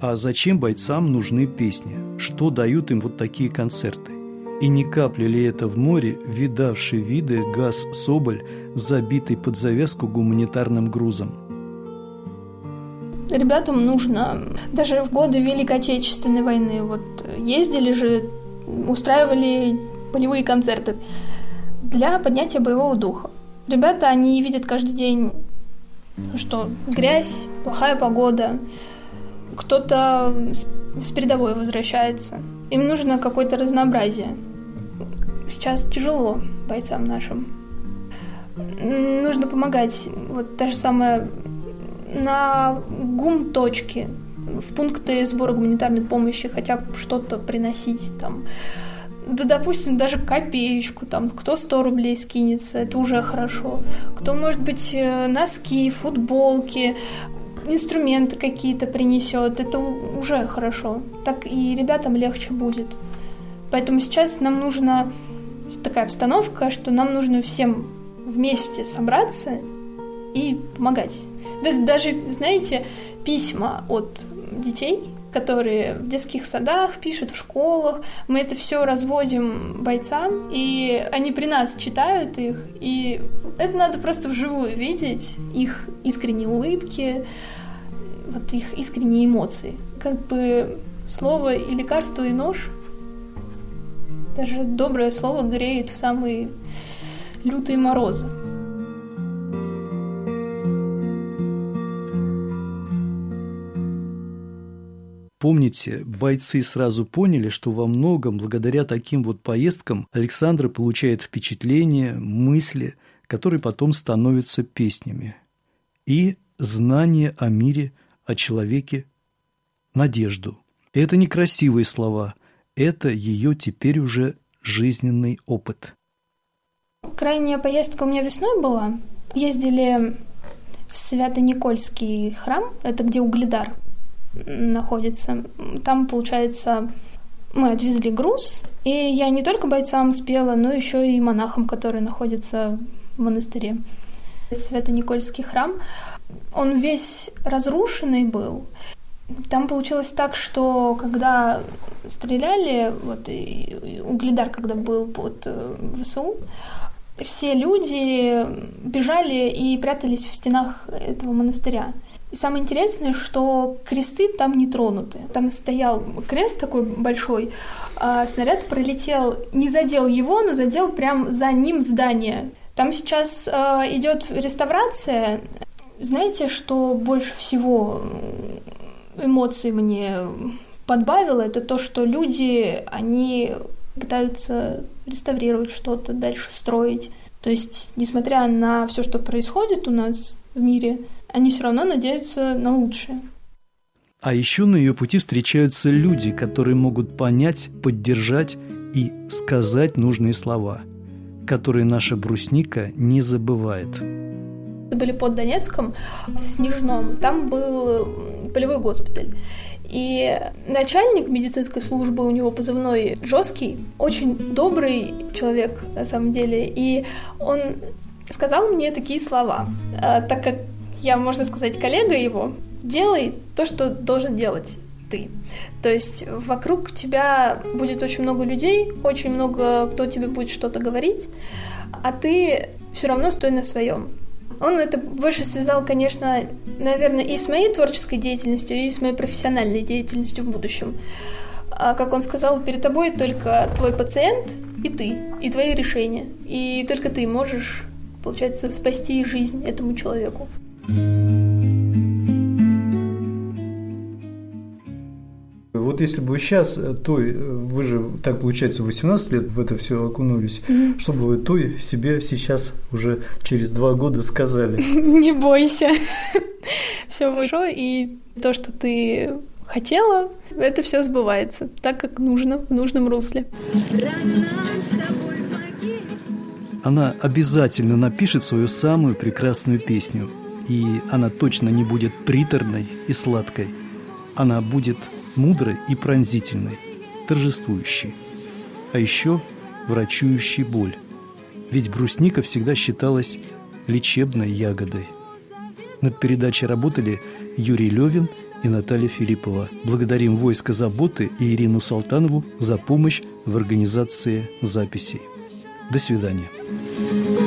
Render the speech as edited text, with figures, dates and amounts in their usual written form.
А зачем бойцам нужны песни? Что дают им вот такие концерты? И не капля ли это в море, видавший виды Газ Соболь, забитый под завязку гуманитарным грузом? Ребятам нужно, даже в годы Великой Отечественной войны, ездили же, устраивали полевые концерты для поднятия боевого духа. Ребята, они видят каждый день, что грязь, плохая погода, кто-то с передовой возвращается. Им нужно какое-то разнообразие. Сейчас тяжело бойцам нашим. Нужно помогать. Та же самая на гум-точке, в пункты сбора гуманитарной помощи хотя бы что-то приносить там. Да, допустим, даже копеечку, кто 100 рублей скинется, это уже хорошо. Кто, может быть, носки, футболки, инструменты какие-то принесет, это уже хорошо. Так и ребятам легче будет. Поэтому сейчас нам нужна такая обстановка, что нам нужно всем вместе собраться и помогать. Даже, знаете, письма от детей, которые в детских садах пишут, в школах. Мы это все развозим бойцам, и они при нас читают их. И это надо просто вживую видеть, их искренние улыбки, их искренние эмоции. Слово и лекарство, и нож. Даже доброе слово греет в самые лютые морозы. Помните, бойцы сразу поняли, что во многом, благодаря таким поездкам, Александра получает впечатления, мысли, которые потом становятся песнями. И знание о мире, о человеке, надежду. И это не красивые слова, это ее теперь уже жизненный опыт. Крайняя поездка у меня весной была. Ездили в Свято-Никольский храм, это где Угледар находится. Там, получается, мы отвезли груз, и я не только бойцам спела, но еще и монахам, которые находятся в монастыре. Свято-Никольский храм, он весь разрушенный был. Там получилось так, что когда стреляли, и Угледар, когда был под ВСУ, все люди бежали и прятались в стенах этого монастыря. И самое интересное, что кресты там не тронуты. Там стоял крест такой большой, а снаряд пролетел, не задел его, но задел прям за ним здание. Там сейчас идет реставрация. Знаете, что больше всего эмоций мне подбавило? Это то, что люди, они пытаются реставрировать что-то, дальше строить. То есть, несмотря на все, что происходит у нас в мире, они все равно надеются на лучшее. А еще на ее пути встречаются люди, которые могут понять, поддержать и сказать нужные слова, которые наша брусника не забывает. Были под Донецком, в Снежном. Там был полевой госпиталь. И начальник медицинской службы, у него позывной «Жесткий», очень добрый человек на самом деле. И он сказал мне такие слова. Так как я, можно сказать, коллега его, делай то, что должен делать ты. То есть вокруг тебя будет очень много людей, очень много кто тебе будет что-то говорить, а ты все равно стой на своем. Он это больше связал, конечно, наверное, и с моей творческой деятельностью, и с моей профессиональной деятельностью в будущем. А как он сказал, перед тобой только твой пациент и ты, и твои решения. И только ты можешь, получается, спасти жизнь этому человеку. Вот если бы вы сейчас, вы же, так получается, 18 лет в это все окунулись, что бы вы той себе сейчас уже через 2 года сказали? Не бойся, все хорошо, и то, что ты хотела, это все сбывается так, как нужно, в нужном русле. Она обязательно напишет свою самую прекрасную песню, и она точно не будет приторной и сладкой. Она будет мудрой и пронзительной, торжествующей, а еще врачующей боль. Ведь брусника всегда считалась лечебной ягодой. Над передачей работали Юрий Левин и Наталья Филиппова. Благодарим «Войско заботы» и Ирину Салтанову за помощь в организации записей. До свидания.